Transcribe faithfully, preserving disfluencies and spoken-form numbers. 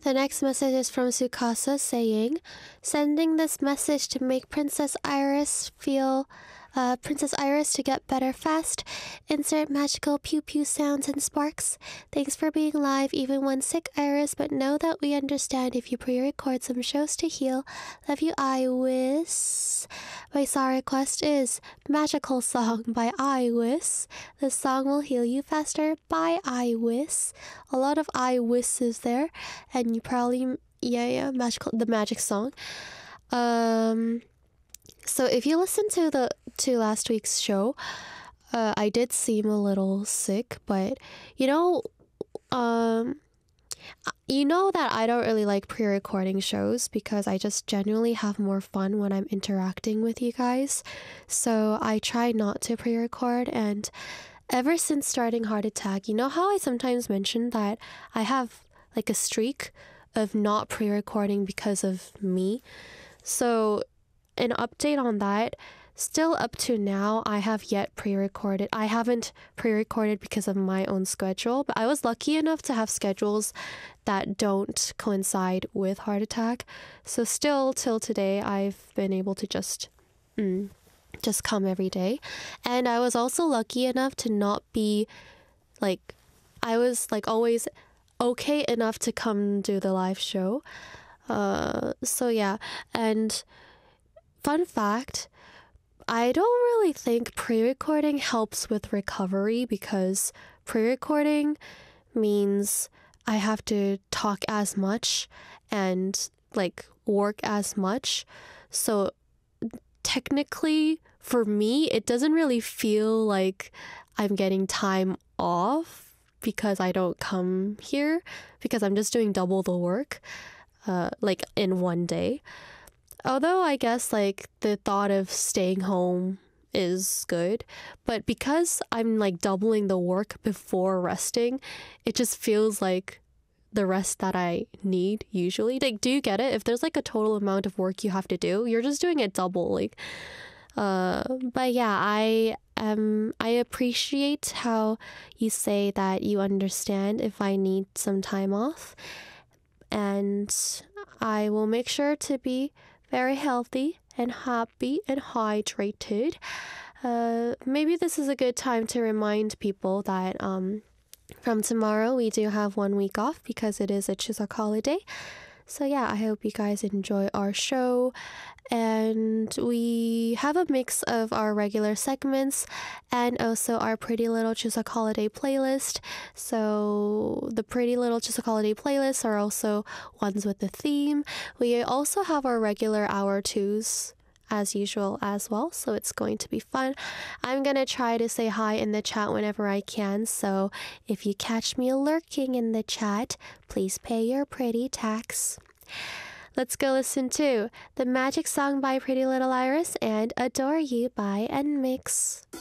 The next message is from Sukasa saying, sending this message to make Princess Iris feel, uh, Princess Iris to get better fast. Insert magical pew pew sounds and sparks. Thanks for being live even when sick, Iris, but know that we understand if you pre-record some shows to heal. Love you, Iwis. My song request is Magical Song by Iwis. The song will heal you faster by Iwis. A lot of Iwises there, and you probably, yeah, yeah, magical, the magic song. Um, so if you listen to the to last week's show, uh, I did seem a little sick, but you know, um, you know that I don't really like pre-recording shows because I just genuinely have more fun when I'm interacting with you guys. So I try not to pre-record, and ever since starting Heart Attack, you know how I sometimes mention that I have like a streak of not pre-recording because of me. So an update on that, still up to now, I have yet pre-recorded. I haven't pre-recorded because of my own schedule, but I was lucky enough to have schedules that don't coincide with Heart Attack. So still till today, I've been able to just mm, just come every day. And I was also lucky enough to not be like, I was like always okay enough to come do the live show. Uh, so yeah, and fun fact, I don't really think pre-recording helps with recovery because pre-recording means I have to talk as much and like work as much. So technically for me, it doesn't really feel like I'm getting time off because I don't come here, because I'm just doing double the work, uh, like in one day. Although I guess like the thought of staying home is good, but because I'm like doubling the work before resting, it just feels like the rest that I need usually. Like, do you get it? If there's like a total amount of work you have to do, you're just doing it double. Like, uh, but yeah, I um I appreciate how you say that you understand if I need some time off, and I will make sure to be very healthy and happy and hydrated. Uh, maybe this is a good time to remind people that um, from tomorrow we do have one week off because it is a Chuseok holiday. So yeah, I hope you guys enjoy our show. And we have a mix of our regular segments and also our Pretty Little Chuseok holiday playlist. So the Pretty Little Chuseok holiday playlists are also ones with a theme. We also have our regular hour twos as usual as well, so it's going to be fun. I'm gonna try to say hi in the chat whenever I can, so if you catch me lurking in the chat, please pay your pretty tax. Let's go listen to The Magic Song by Pretty Little Iris and Adore You by N M I X.